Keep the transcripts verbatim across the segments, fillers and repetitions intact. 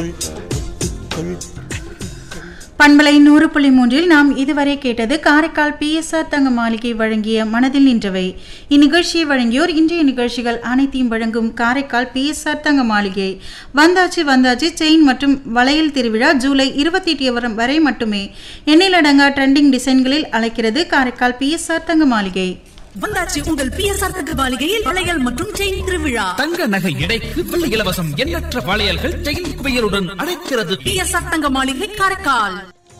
பண்பலை நூறு புள்ளி மூன்றில் நாம் இதுவரை கேட்டது காரைக்கால் பி எஸ் ஆர் தங்க மாளிகை வழங்கிய மனதில் நின்றவை. இந்நிகழ்ச்சியை வழங்கியோர் இன்றைய நிகழ்ச்சிகள் அனைத்தையும் வழங்கும் காரைக்கால் பி எஸ் ஆர் தங்க மாளிகை. வந்தாச்சு வந்தாச்சு செயின் மற்றும் வளையல் திருவிழா ஜூலை இருபத்தி எட்டு வரை மட்டுமே. எண்ணிலடங்கா ட்ரெண்டிங் டிசைன்களில் அழைக்கிறது காரைக்கால் பி எஸ் ஆர் தங்க மாளிகை. வந்தாச்சு உங்கள் பி எஸ் ஆர் தங்க மாளிகையில் வளையல் மற்றும் செயின் திருவிழா. தங்க நகை எடைக்கு வெள்ளி இலவசம். எண்ணற்ற வளையல்கள் செயின் குவியலுடன் அழைக்கிறது பி எஸ் ஆர் தங்க மாளிகை காரைக்கால்.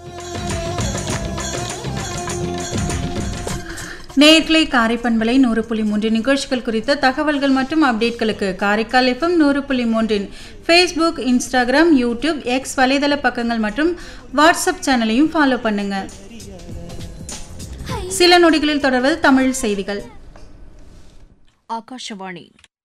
நேர்களை காரைப்பண்பலை நூறு புள்ளி மூன்று நிகழ்ச்சிகள் குறித்த தகவல்கள் மற்றும் அப்டேட்களுக்கு காரைக்கால் எஃப்எம் நூறு புள்ளி மூன்றின் ஃபேஸ்புக், இன்ஸ்டாகிராம், யூடியூப், எக்ஸ் வலைதள பக்கங்கள் மற்றும் வாட்ஸ்அப் சேனலையும் ஃபாலோ பண்ணுங்க. சில நொடிகளில் தொடர்வது தமிழ் செய்திகள். ஆகாஷவாணி.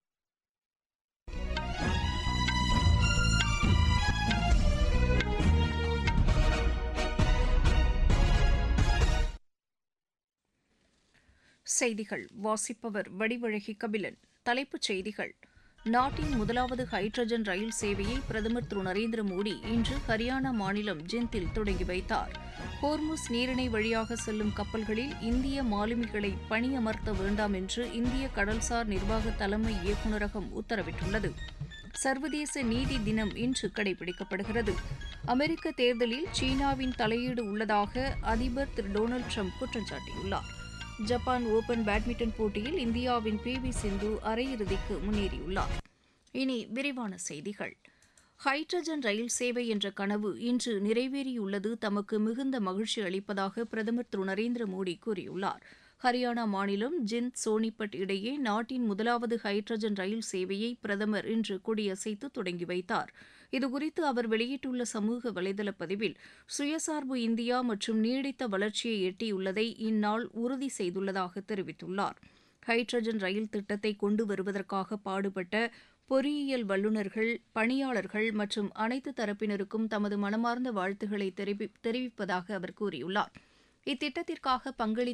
செய்திகள் வாசிப்பவர் வடிவழகி கபிலன். தலைப்புச் செய்திகள். நாட்டின் முதலாவது ஹைட்ரஜன் ரயில் சேவையை பிரதமர் திரு நரேந்திர மோடி இன்று ஹரியானா மாநிலம் ஜிந்தில் தொடங்கி வைத்தார். ஹோர்முஸ் நீரிணை வழியாக செல்லும் கப்பல்களில் இந்திய மாலுமிகளை பணியமர்த்த வேண்டாம் என்று இந்திய கடல்சார் நிர்வாக தலைமை இயக்குநரகம் உத்தரவிட்டுள்ளது. சர்வதேச நீதி தினம் இன்று கடைபிடிக்கப்படுகிறது. அமெரிக்க தேர்தலில் சீனாவின் தலையீடு உள்ளதாக அதிபர் திரு டொனால்டு ட்ரம்ப் குற்றம் சாட்டியுள்ளார். ஜப்பான் ஓபன் பேட்மிண்டன் போட்டியில் இந்தியாவின் பி வி சிந்து அரையிறுதிக்கு முன்னேறியுள்ளார். இனி விரிவான செய்திகள். ஹைட்ரஜன் ரயில் சேவை என்ற கனவு இன்று நிறைவேறியுள்ளது தமக்கு மிகுந்த மகிழ்ச்சி அளிப்பதாக பிரதமர் திரு நரேந்திர மோடி கூறியுள்ளார். ஹரியானா மாநிலம் ஜிந்த் சோனிபட் இடையே நாட்டின் முதலாவது ஹைட்ரஜன் ரயில் சேவையை பிரதமர் இன்று கொடியசைத்து தொடங்கி வைத்தார். இதுகுறித்து அவர் வெளியிட்டுள்ள சமூக வலைதள பதிவில் சுயசார்பு இந்தியா மற்றும் நீடித்த வளர்ச்சியை எட்டியுள்ளதை இந்நாள் உறுதி செய்துள்ளதாக தெரிவித்துள்ளார். ஹைட்ரஜன் ரயில் திட்டத்தை கொண்டு வருவதற்காக பாடுபட்ட பொறியியல் வல்லுநர்கள், பணியாளர்கள் மற்றும் அனைத்து தரப்பினருக்கும் தமது மனமார்ந்த வாழ்த்துக்களை தெரிவிப்பதாக அவர் கூறியுள்ளார். இத்திட்டத்திற்காக பங்களித்த